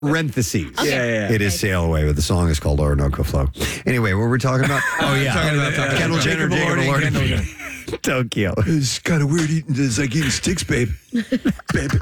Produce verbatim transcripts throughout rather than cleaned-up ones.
parentheses. Okay. Yeah, yeah, yeah. It is Sail Away, but the song is called Orinoco Flow. Anyway, what were we talking about? Oh, yeah. Talking about uh, Kendall Jenner, Jacob Jacob Elordi, Elordi. Kendall. Tokyo. It's kind of weird eating. It's like eating sticks, babe. babe.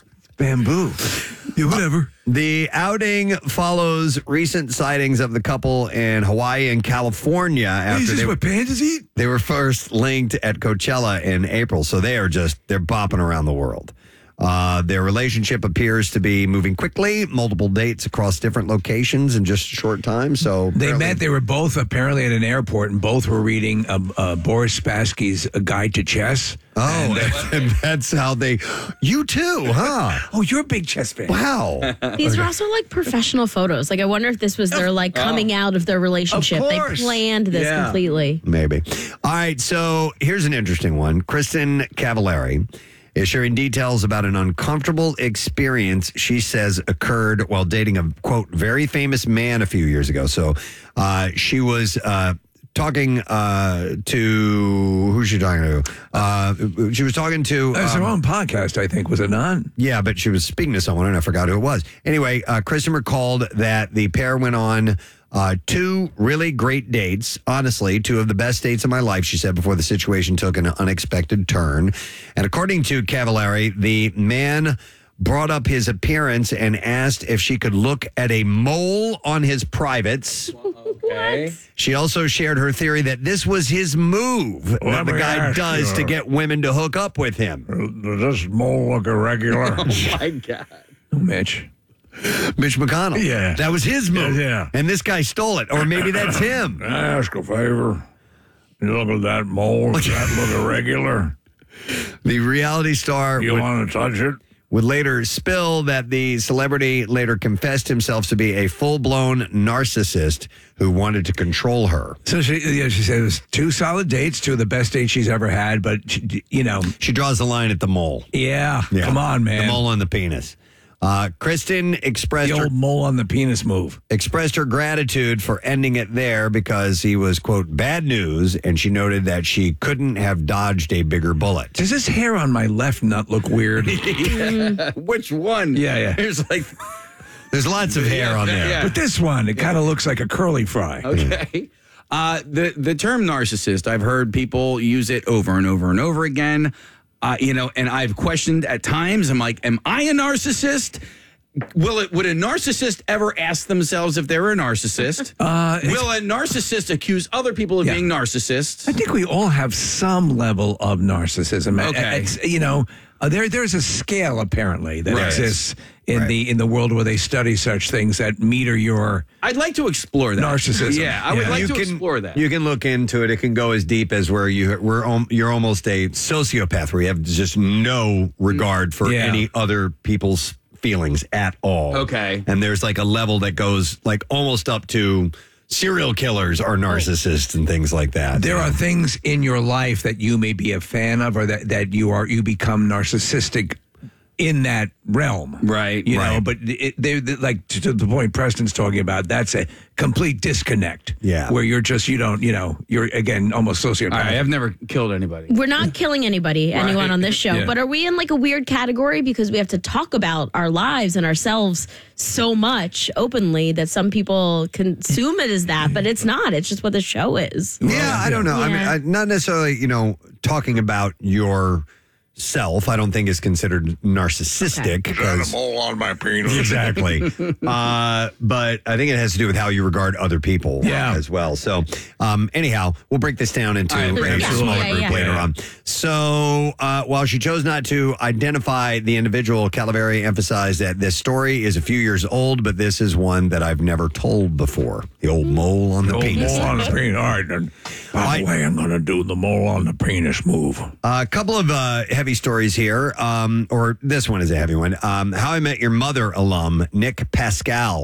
Bamboo. Yeah, whatever. The outing follows recent sightings of the couple in Hawaii and California Hey, after is this they, what pandas eat? they were first linked at Coachella in April. So they are just, they're bopping around the world. Uh, their relationship appears to be moving quickly, multiple dates across different locations in just a short time. So They apparently- met. They were both apparently at an airport, and both were reading uh, uh, Boris Spassky's A Guide to Chess. Oh, And, uh, and that's how they. You too, huh? oh, you're a big chess fan. Wow. These are also like professional photos. Like I wonder if this was their like coming out of their relationship. They course. planned this Yeah. completely. Maybe. All right. So here's an interesting one. Kristen Cavallari is sharing details about an uncomfortable experience she says occurred while dating a, quote, very famous man a few years ago. So uh, she was uh, talking uh, to, who's she talking to? Uh, she was talking to. That's um, her own podcast, I think, was it not? Yeah, but she was speaking to someone, and I forgot who it was. Anyway, uh, Kristen recalled that the pair went on uh, two really great dates. Honestly, two of the best dates of my life, she said, before the situation took an unexpected turn. And according to Cavallari, the man brought up his appearance and asked if she could look at a mole on his privates. Okay. She also shared her theory that this was his move Let that the me guy ask does you. to get women to hook up with him. Does this mole look irregular? My God. Mitch. Mitch McConnell. Yeah. That was his move. Yeah, yeah. And this guy stole it. Or maybe that's him. Can I ask a favor? You look at that mole. Does that look irregular? The reality star You would, want to touch it? would later spill that the celebrity later confessed himself to be a full-blown narcissist who wanted to control her. So she, yeah, she said it was two solid dates, two of the best dates she's ever had. But she, you know, She draws the line at the mole. yeah, Yeah. come on, man. The mole on the penis. Uh, Kristen expressed The her, old mole on the penis move. expressed her gratitude for ending it there because he was, quote, bad news, and she noted that she couldn't have dodged a bigger bullet. Does this hair on my left nut look weird? Which one? Yeah, yeah. There's like, There's lots of hair on there. yeah. But this one, it kind of looks like a curly fry. Okay. Uh, the the term narcissist, I've heard people use it over and over and over again. Uh, you know, and I've questioned at times. I'm like, am I a narcissist? Will it? Would a narcissist ever ask themselves if they're a narcissist? Uh, it's- Will a narcissist accuse other people of Yeah. being narcissists? I think we all have some level of narcissism. Okay. It's, you know, uh, there there's a scale apparently that Right. exists in Right. the in the world where they study such things that meter your I'd like to explore that. narcissism. Yeah, I would Yeah. like you to can explore that. You can look into it. It can go as deep as where you we're om- you're almost a sociopath, where you have just no regard for Yeah. any other people's feelings at all. Okay. And there's like a level that goes like almost up to serial killers are narcissists and things like that. There are things in your life that you may be a fan of, or that, that you are you become narcissistic in that realm, Right, You know, right. but it, they they- like to, to the point Preston's talking about. That's a complete disconnect. Yeah. where you're just you don't you know you're again almost sociopath. All right, I've never killed anybody. We're not killing anybody, anyone on this show, Yeah. but are we in like a weird category because we have to talk about our lives and ourselves so much openly that some people consume it as that, but it's not. It's just what the show is. Yeah, I don't know. I mean, Yeah. I, not necessarily, you know, talking about your self, I don't think is considered narcissistic. because- mole on my penis. Exactly. uh, but I think it has to do with how you regard other people Yeah. as well. So, um, anyhow, we'll break this down into All right, a yeah, smaller yeah, group yeah. later Yeah. on. So, uh, while she chose not to identify the individual, Calavari emphasized that this story is a few years old, but this is one that I've never told before. The old mole on the Old penis. mole on the penis. All right, then. By I- the way, I'm going to do the mole on the penis move. A couple of uh, heavy stories here, um, or this one is a heavy one. Um, How I Met Your Mother alum Nick Pascal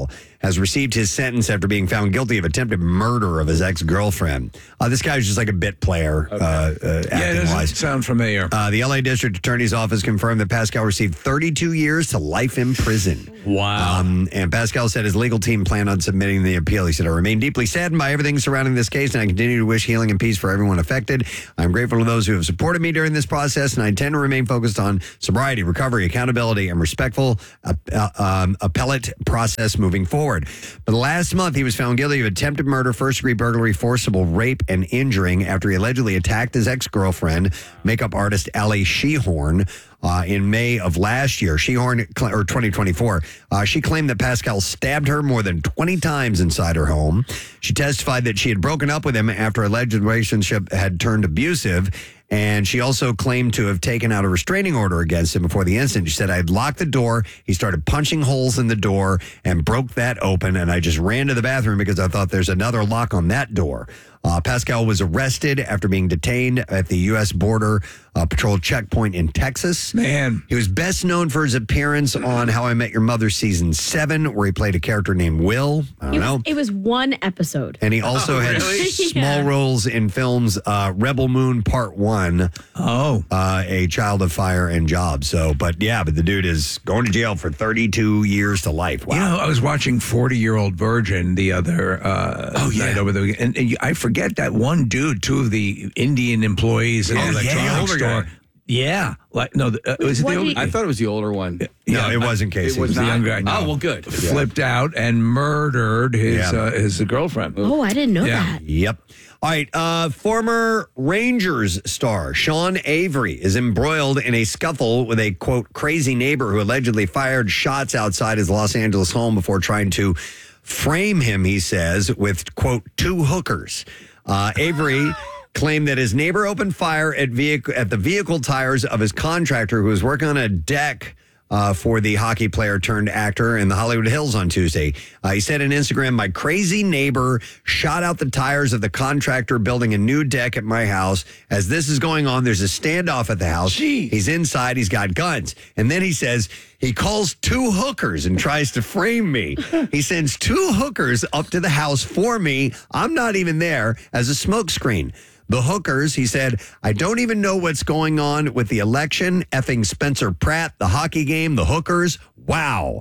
has received his sentence after being found guilty of attempted murder of his ex-girlfriend. Uh, this guy was just like a bit player, uh, uh, Yeah, it acting-wise. doesn't sound familiar. Uh, the L A District Attorney's Office confirmed that Pascal received thirty-two years to life in prison. Wow. Um, and Pascal said his legal team planned on submitting the appeal. He said, I remain deeply saddened by everything surrounding this case, and I continue to wish healing and peace for everyone affected. I'm grateful to those who have supported me during this process, and I intend to remain focused on sobriety, recovery, accountability, and respectful uh, uh, um, appellate process moving forward. But last month, he was found guilty of attempted murder, first-degree burglary, forcible rape, and injuring after he allegedly attacked his ex-girlfriend, makeup artist Allie Shehorn, Uh, in May of last year. Shehorn, or twenty twenty-four, uh, she claimed that Pascal stabbed her more than twenty times inside her home. She testified that she had broken up with him after a alleged relationship had turned abusive. And she also claimed to have taken out a restraining order against him before the incident. She said, I had locked the door. He started punching holes in the door and broke that open. And I just ran to the bathroom because I thought there's another lock on that door. Uh, Pascal was arrested after being detained at the U S Border uh, Patrol checkpoint in Texas. Man. He was best known for his appearance on How I Met Your Mother season seven, where he played a character named Will. I don't It know. was, it was one episode. And he also Oh, had really? small Yeah. roles in films uh, Rebel Moon Part One, Oh. uh, A Child of Fire and Job. So, but yeah, but the dude is going to jail for thirty-two years to life. Wow. You know, I was watching forty-Year-Old Virgin the other uh, Oh, yeah. night over the weekend, and, and I forget that one dude, two of the Indian employees in Oh, the yeah, electronics the older store. guy. Yeah, like no, the, uh, was it What the older? did I thought it was the older one. no, yeah, it wasn't Casey. It was the not. young guy, no. Oh, well, good. Flipped out and murdered his Yeah. uh, his girlfriend. Oh, I didn't know Yeah. that. Yep. All right. Uh, former Rangers star Sean Avery is embroiled in a scuffle with a, quote, crazy neighbor who allegedly fired shots outside his Los Angeles home before trying to frame him, he says, with, quote, two hookers. Uh, Avery claimed that his neighbor opened fire at, vehicle, at the vehicle tires of his contractor who was working on a deck Uh, for the hockey player turned actor in the Hollywood Hills on Tuesday. Uh, he said on Instagram, my crazy neighbor shot out the tires of the contractor building a new deck at my house. As this is going on, there's a standoff at the house. Jeez. He's inside. He's got guns. And then he says he calls two hookers and tries to frame me. He sends two hookers up to the house for me. I'm not even there as a smokescreen. The hookers, he said, I don't even know what's going on with the election, effing Spencer Pratt, the hockey game, the hookers. Wow.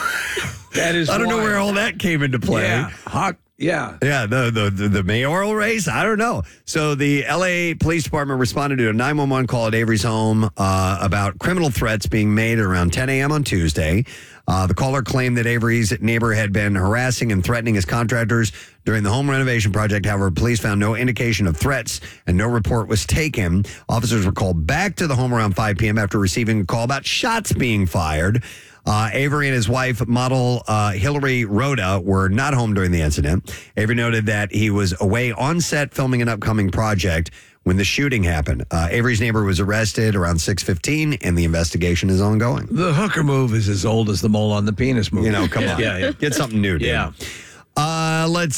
That is. I don't know wild. where all that came into play. Yeah, hot. Yeah. Yeah, the, the the the mayoral race. I don't know. So the L A Police Department responded to a nine one one call at Avery's home uh, about criminal threats being made around ten a.m. on Tuesday. Uh, the caller claimed that Avery's neighbor had been harassing and threatening his contractors during the home renovation project. However, police found no indication of threats and no report was taken. Officers were called back to the home around five p.m. after receiving a call about shots being fired. Uh, Avery and his wife, model uh, Hillary Rhoda, were not home during the incident. Avery noted that he was away on set filming an upcoming project when the shooting happened. Uh, Avery's neighbor was arrested around six fifteen, and the investigation is ongoing. The hooker move is as old as the mole on the penis move. You know, come on. Yeah, yeah. Get something new, dude. Yeah. Uh, let's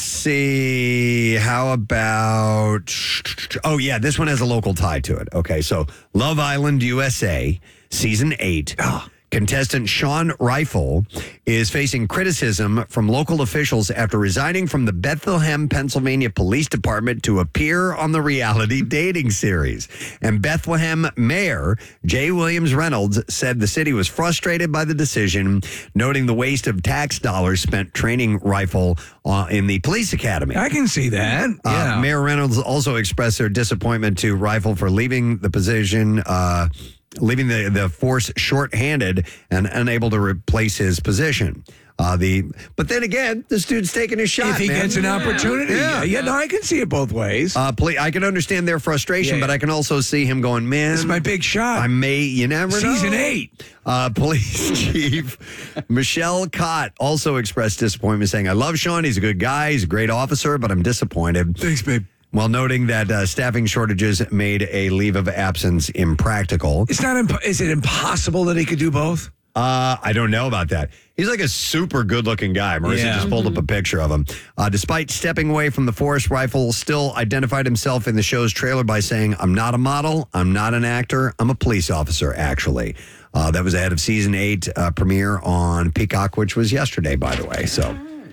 see. How about... Oh, yeah, this one has a local tie to it. Okay, so Love Island U S A, Season eight. Contestant Sean Rifle is facing criticism from local officials after resigning from the Bethlehem, Pennsylvania Police Department to appear on the reality dating series. And Bethlehem Mayor Jay Williams Reynolds said the city was frustrated by the decision, noting the waste of tax dollars spent training Rifle uh, in the police academy. I can see that. Yeah. Uh, Mayor Reynolds also expressed their disappointment to Rifle for leaving the position, uh, leaving the, the force shorthanded and unable to replace his position. Uh, the But then again, this dude's taking a shot, if he man. gets an opportunity. Yeah. Yeah. yeah, no, I can see it both ways. Uh, ple- I can understand their frustration, Yeah. but I can also see him going, man, This is my big shot. I may, you never know. Season eight. Uh, police chief Michelle Cott also expressed disappointment, saying, I love Sean. He's a good guy. He's a great officer, but I'm disappointed. Thanks, babe. While noting that uh, staffing shortages made a leave of absence impractical. It's not. Imp- is it impossible that he could do both? Uh, I don't know about that. He's like a super good-looking guy. Marissa Yeah. just pulled up a picture of him. Uh, despite stepping away from the force, Rifle still identified himself in the show's trailer by saying, I'm not a model, I'm not an actor, I'm a police officer, actually. Uh, that was ahead of season eight uh, premiere on Peacock, which was yesterday, by the way. So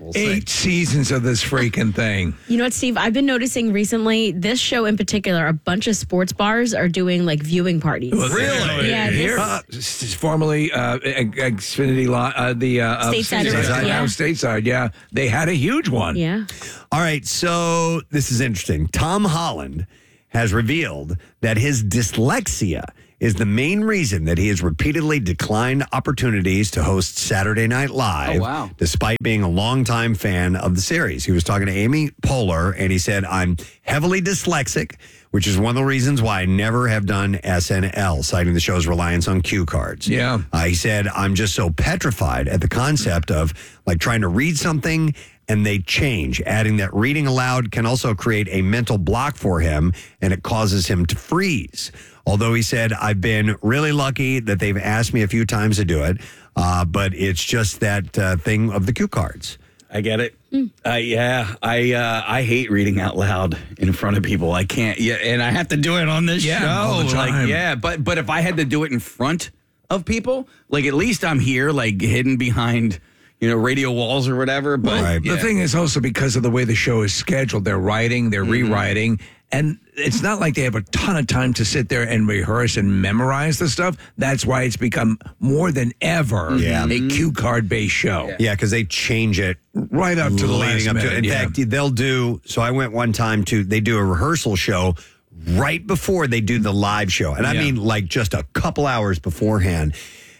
We'll see. Eight seasons of this freaking thing. You know what, Steve? I've been noticing recently, this show in particular, a bunch of sports bars are doing like viewing parties. Really? Yeah, this- Here, uh, s- s- formerly uh, Xfinity, Li- uh, the uh, uh, Stateside Stateside, Arena, now yeah. Stateside, yeah. They had a huge one. Yeah. All right, so this is interesting. Tom Holland has revealed that his dyslexia is the main reason that he has repeatedly declined opportunities to host Saturday Night Live, Oh, wow. despite being a longtime fan of the series. He was talking to Amy Poehler, and he said, I'm heavily dyslexic, which is one of the reasons why I never have done S N L, citing the show's reliance on cue cards. Yeah. Uh, he said, I'm just so petrified at the concept of like trying to read something and they change, adding that reading aloud can also create a mental block for him and it causes him to freeze. Although he said, I've been really lucky that they've asked me a few times to do it, uh, but it's just that uh, thing of the cue cards. I get it. Uh, yeah, I uh, I hate reading out loud in front of people. I can't. Yeah, and I have to do it on this Yeah, show. all the time. Like, yeah, but but if I had to do it in front of people, like at least I'm here, like hidden behind, you know, radio walls or whatever. But Right. yeah. The thing is also because of the way the show is scheduled, they're writing, they're rewriting, and it's not like they have a ton of time to sit there and rehearse and memorize the stuff. That's why it's become more than ever Yeah. a cue card based show. Yeah, because they change it Right up to the last leading up minute. to it. In yeah. fact, they'll do. So I went one time to. They do a rehearsal show right before they do the live show, and I Yeah. mean like just a couple hours beforehand.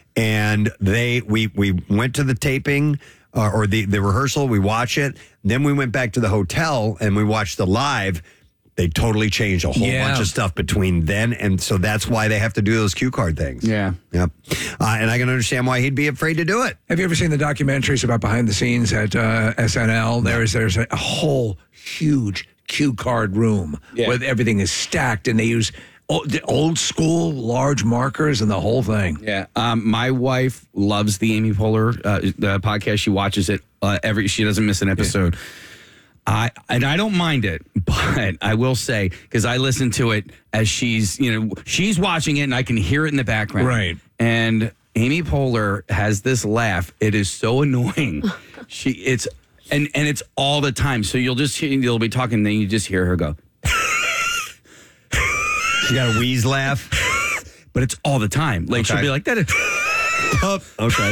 And they we we went to the taping uh, or the the rehearsal. We watch it. Then we went back to the hotel and we watched the live. They totally changed a whole Yeah. bunch of stuff between then and so that's why they have to do those cue card things. Yeah. Yep. Uh, and I can understand why he'd be afraid to do it. Have you ever seen the documentaries about behind the scenes at uh, S N L? There's there's a, a whole huge cue card room Yeah. where everything is stacked, and they use old, the old school large markers and the whole thing. Yeah, um, my wife loves the Amy Poehler uh, the podcast. She watches it uh, every. She doesn't miss an episode. I and I don't mind it, but I will say because I listen to it as she's you know she's watching it and I can hear it in the background. Right. And Amy Poehler has this laugh. It is so annoying. she it's and and it's all the time. So you'll just hear, you'll be talking, and then you just hear her go. You got a wheeze laugh. But it's all the time. Like she'll Okay. be like that. Oh, okay.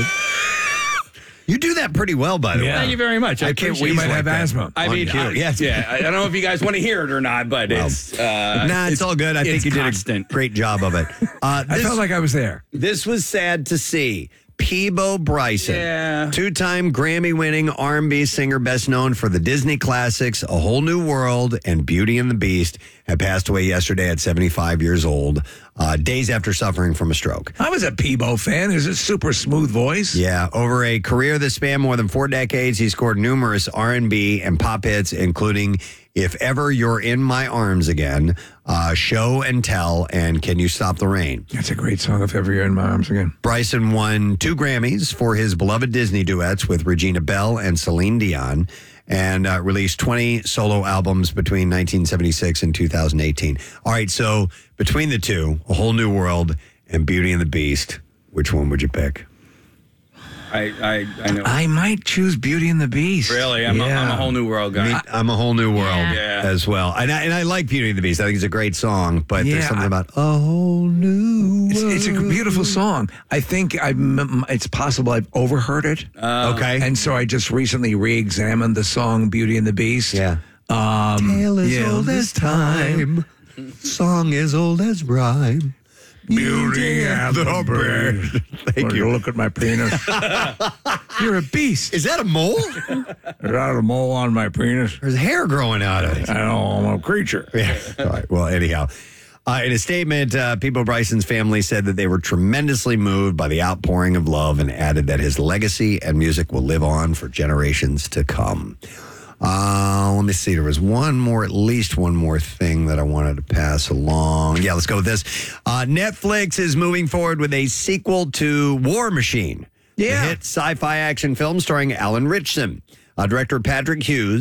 You do that pretty well, by the Yeah. way. Thank you very much. I, I can't appreciate We wheeze might like have that. asthma. I On mean, cue. I, Yes. yeah. I I don't know if you guys want to hear it or not, but it's uh, Nah, it's, all good. I think it's you did constant. a great job of it. Uh, I this, felt like I was there. this was sad to see. Peebo Bryson, Yeah. two-time Grammy-winning R and B singer best known for the Disney classics A Whole New World and Beauty and the Beast, had passed away yesterday at seventy-five years old, uh, days after suffering from a stroke. I was a Peebo fan. Is a super smooth voice. Yeah, over a career that spanned more than four decades, he scored numerous R and B and pop hits, including If Ever You're in My Arms Again, uh, Show and Tell, and Can You Stop the Rain. That's a great song. If ever you're in my arms again. Bryson won two Grammys for his beloved Disney duets with Regina Belle and Celine Dion, and uh, released twenty solo albums between nineteen seventy-six and two thousand eighteen. All right, so between the two, A Whole New World and Beauty and the Beast, which one would you pick? I, I, I know. I might choose Beauty and the Beast. Really, I'm, a, I'm a whole new world guy. Me- I'm a whole new world Yeah. Yeah. as well. And I, and I like Beauty and the Beast. I think it's a great song, but there's Yeah, something I- about a whole new It's, world. it's a beautiful song. I think I it's possible I've overheard it. Okay. And so I just recently re-examined the song Beauty and the Beast. yeah. Um, Tale as yeah, old as this time. time. Song as old as rhyme. Beauty and the Beast. Thank Will you. Look at my penis. You're a beast. Is that a mole? Is that a mole on my penis? There's hair growing out of it. I know, I'm a creature. Yeah. All right. Well, anyhow. Uh, in a statement, uh, Peebo Bryson's family said that they were tremendously moved by the outpouring of love and added that his legacy and music will live on for generations to come. Uh, let me see. There was one more, at least one more thing that I wanted to pass along. Yeah, let's go with this. Uh, Netflix is moving forward with a sequel to War Machine, Yeah. the hit sci-fi action film starring Alan Ritchson. Uh, director Patrick Hughes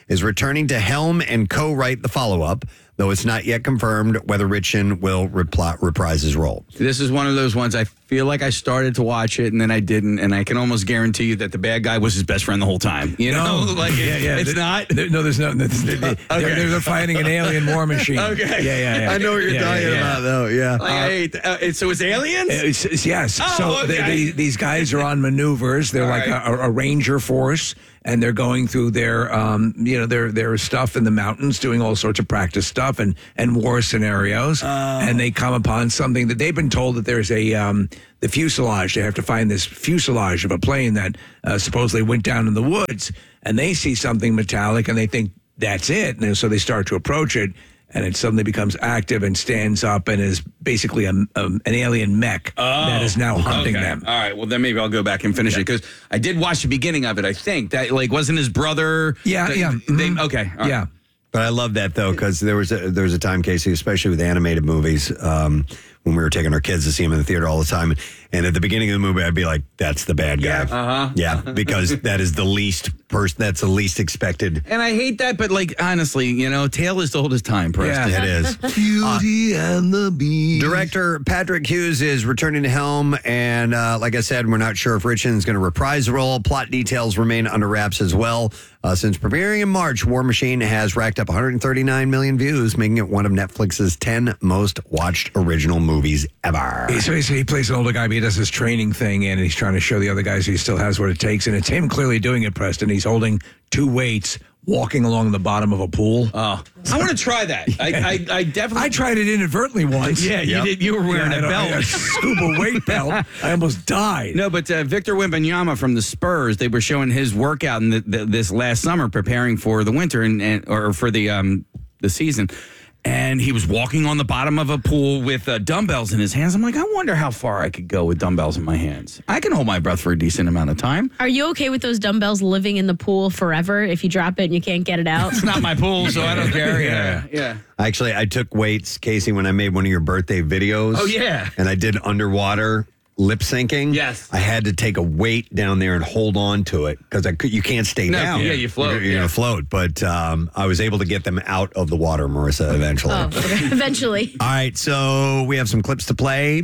is returning to helm and co-write the follow-up, though it's not yet confirmed whether Richin will repli- reprise his role. This is one of those ones I feel like I started to watch it and then I didn't, and I can almost guarantee you that the bad guy was his best friend the whole time. You know, No. like Yeah, it- yeah. it's There- not. there- no, there's no. There's, they're, they're, they're fighting an alien war machine. Okay. Yeah, yeah, yeah. I know what you're Yeah, talking yeah, yeah. about, though. Yeah. Like, I hate, uh, it, so it's aliens. It's, it's- yes. Oh, so they, okay. they, these guys are on maneuvers. They're All like right. a, a ranger force, and they're going through their, um, you know, their their stuff in the mountains, doing all sorts of practice stuff and and war scenarios. Oh. And they come upon something that they've been told that there's a um, the fuselage. They have to find this fuselage of a plane that uh, supposedly went down in the woods, and they see something metallic, and they think that's it, and so they start to approach it. And it suddenly becomes active and stands up and is basically a, um, an alien mech that is now hunting Okay. them. All right. Well, then maybe I'll go back and finish it because I did watch the beginning of it. I think that like wasn't his brother. Yeah, they- yeah. They, Mhm. okay. all right. Yeah. But I love that, though, because there was a, there was a time, Casey, especially with animated movies, um, when we were taking our kids to see them in the theater all the time. And at the beginning of the movie, I'd be like, that's the bad guy. Yeah, uh-huh. Yeah, because that is the least person, that's the least expected. And I hate that, but like honestly, you know, tale is told as time, Preston. Yeah. It is. Beauty and the Beast. Director Patrick Hughes is returning to helm, and uh, like I said, we're not sure if Richin is going to reprise the role. Plot details remain under wraps as well. Uh, since premiering in March, War Machine has racked up one hundred thirty-nine million views, making it one of Netflix's ten most watched original movies ever. So he, he plays an older guy, but he does this training thing, and he's trying to show the other guys he still has what it takes. And it's him clearly doing it, Preston. He's holding two weights, walking along the bottom of a pool. Oh, I want to try that. I, I, I definitely. I tried it inadvertently once. Yeah, you did. You were wearing Yeah, I a had belt. I had a scuba weight belt. I almost died. No, but uh, Victor Wembanyama from the Spurs, they were showing his workout in the, the, this last summer, preparing for the winter and, and or for the um the season. And he was walking on the bottom of a pool with uh, dumbbells in his hands. I'm like, I wonder how far I could go with dumbbells in my hands. I can hold my breath for a decent amount of time. Are you okay with those dumbbells living in the pool forever if you drop it and you can't get it out? It's not my pool, so I don't care. Yeah, yeah. Actually, I took weights, Casey, when I made one of your birthday videos. Oh, yeah. And I did underwater lip syncing. Yes. I had to take a weight down there and hold on to it because I could, you can't stay No, down. yeah, you float, You're, you're yeah. going to float. But um, I was able to get them out of the water, Marissa, eventually. Oh, okay. Eventually. All right, so we have some clips to play.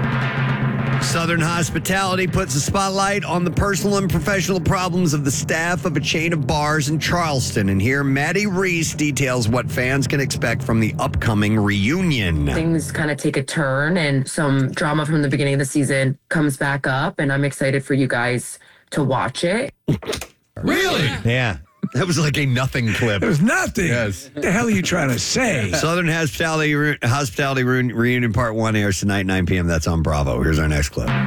Southern Hospitality puts a spotlight on the personal and professional problems of the staff of a chain of bars in Charleston. And here, Maddie Reese details what fans can expect from the upcoming reunion. Things kind of take a turn and some drama from the beginning of the season comes back up, and I'm excited for you guys to watch it. Really? Yeah, that was like a nothing clip. It was nothing. Yes. What the hell are you trying to say? Southern Hospitality Re- Hospitality Re- Reunion Part one airs tonight, nine p.m. That's on Bravo. Here's our next clip.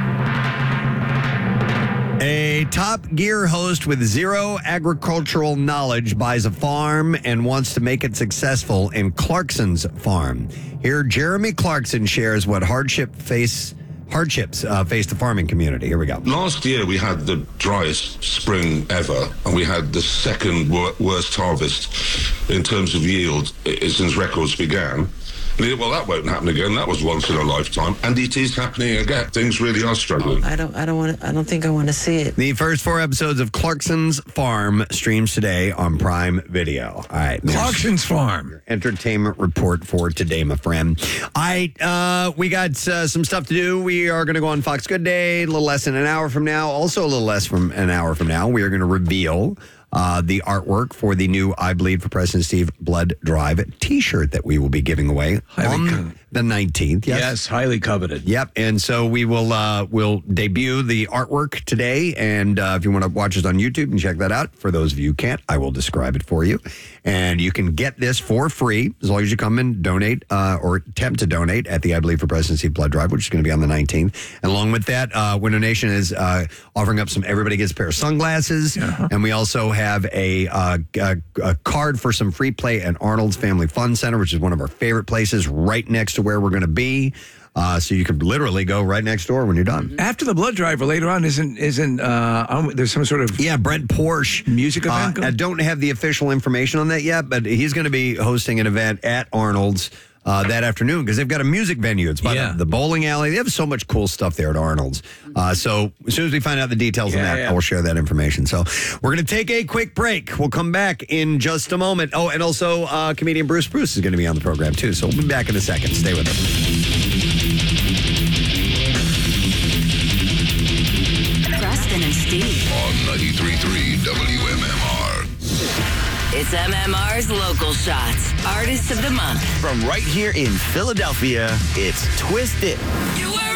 A Top Gear host with zero agricultural knowledge buys a farm and wants to make it successful in Clarkson's farm. Here, Jeremy Clarkson shares what hardship face hardships uh, face the farming community. Here we go. Last year we had the driest spring ever, and we had the second wor- worst harvest in terms of yield i- since records began. And you- Well, that won't happen again. That was once in a lifetime, and it is happening again. Things really are struggling. I don't. I don't want. I don't think I want to see it. The first four episodes of Clarkson's Farm streams today on Prime Video. All right. there's- Clarkson's farm. Entertainment report for today, my friend. All right, uh, we got uh, some stuff to do. We are going to go on Fox Good Day a little less than an hour from now. Also, a little less from an hour from now, we are going to reveal uh, the artwork for the new I Bleed for President Steve Blood Drive T-shirt that we will be giving away Highly on co- the nineteenth. Yes. Yes, highly coveted. Yep, and so we will uh, we'll debut the artwork today, and uh, if you want to watch us on YouTube and check that out, for those of you who can't, I will describe it for you, and you can get this for free as long as you come and donate uh, or attempt to donate at the I Believe for Presidency Blood Drive, which is going to be on the nineteenth. And along with that, uh, Winter Nation is uh, offering up some Everybody Gets a Pair of sunglasses, and we also have a, uh, a a card for some free play at Arnold's Family Fun Center, which is one of our favorite places, right next to where we're going to be. Uh, so you could literally go right next door when you're done. After the blood drive, or later on, isn't isn't uh, um, there's some sort of Yeah, Brent Porsche. Music event Uh, going? I don't have the official information on that yet, but he's going to be hosting an event at Arnold's uh, that afternoon because they've got a music venue. It's by Yeah. the, the bowling alley. They have so much cool stuff there at Arnold's. Uh, so as soon as we find out the details on Yeah, that, yeah. I will share that information. So we're going to take a quick break. We'll come back in just a moment. Oh, and also uh, comedian Bruce Bruce is going to be on the program too. So we'll be back in a second. Stay with us. Preston and Steve. On ninety-three point three W M M R. It's M M R's Local Shots, Artist of the Month. From right here in Philadelphia, it's Twisted. You were